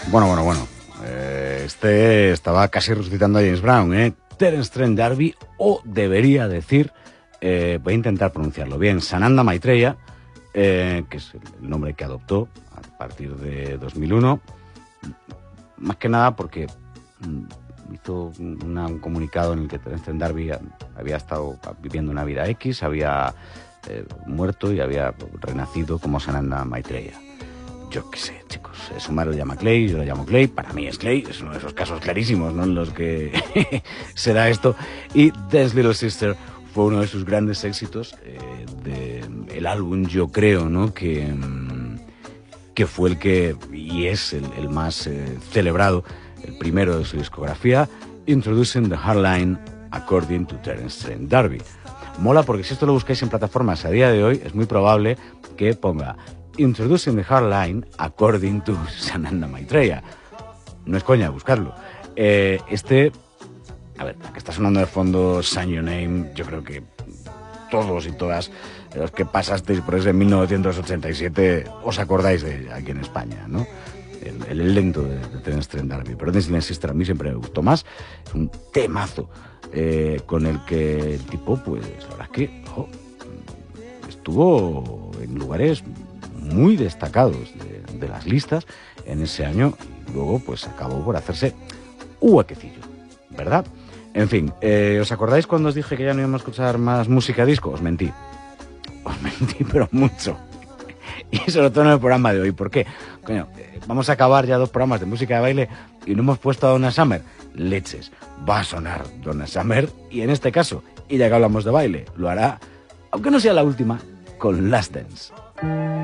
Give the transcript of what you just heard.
Bueno. Este estaba casi resucitando a James Brown, ¿eh? Terence Trent D'Arby, o debería decir, voy a intentar pronunciarlo bien, Sananda Maitreya, que es el nombre que adoptó a partir de 2001, más que nada porque hizo un comunicado en el que Terence Trent D'Arby había estado viviendo una vida X, había muerto y había renacido como Sananda Maitreya. Yo qué sé, chicos, Sumar lo llama Clay, yo lo llamo Clay, para mí es Clay, es uno de esos casos clarísimos, ¿no?, en los que se da esto. Y Dance Little Sister fue uno de sus grandes éxitos del álbum, yo creo, ¿no?, que fue el que, y es el más celebrado, el primero de su discografía, Introducing the Hardline According to Terence Trent D'Arby. Mola porque si esto lo buscáis en plataformas a día de hoy, es muy probable que ponga Introducing the Hardline According to Sananda Maitreya. No es coña buscarlo. A ver, que está sonando de fondo Sign Your Name, yo creo que todos y todas los que pasasteis por ese 1987 os acordáis de aquí en España, ¿no? El lento de Terence Trent D'Arby. Pero Dance Little Sister a mí siempre me gustó más. Es un temazo con el que el tipo, pues la verdad es que estuvo en lugares muy destacados de las listas en ese año, y luego pues acabó por hacerse huequecillo, ¿verdad? En fin, ¿os acordáis cuando os dije que ya no íbamos a escuchar más música disco? Os mentí, pero mucho. Y sobre todo en el programa de hoy. ¿Por qué? Coño, vamos a acabar ya 2 programas de música de baile y no hemos puesto a Donna Summer. Leches, va a sonar Donna Summer, y en este caso, y ya que hablamos de baile, lo hará, aunque no sea la última, con Last Dance.